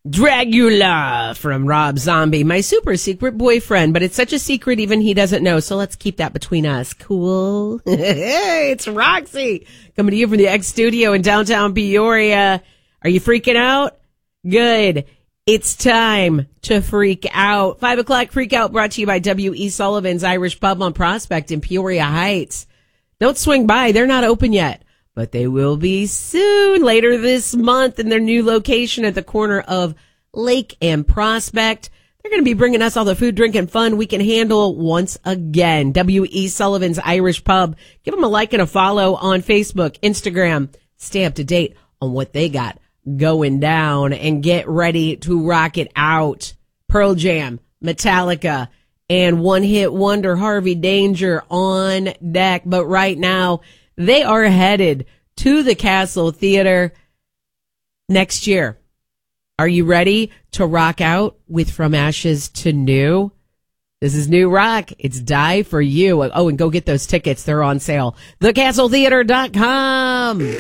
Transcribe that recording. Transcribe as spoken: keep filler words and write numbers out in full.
Dragula from Rob Zombie, my super secret boyfriend, but it's such a secret even he doesn't know, so let's keep that between us. Cool. Hey, it's Roxy coming to you from the X Studio in downtown Peoria. Are you freaking out? Good. It's time to freak out. Five o'clock freak out brought to you by W E. Sullivan's Irish Pub on Prospect in Peoria Heights. Don't swing by. They're not open yet, but they will be soon, later this month, in their new location at the corner of Lake and Prospect. They're going to be bringing us all the food, drink, and fun we can handle once again. W E. Sullivan's Irish Pub. Give them a like and a follow on Facebook, Instagram. Stay up to date on what they got going down and get ready to rock it out. Pearl Jam, Metallica, and one-hit wonder Harvey Danger on deck. But right now, they are headed to the Castle Theater next year. Are you ready to rock out with From Ashes to New? This is new rock. It's Die for You. Oh, and go get those tickets. They're on sale. the castle theater dot com.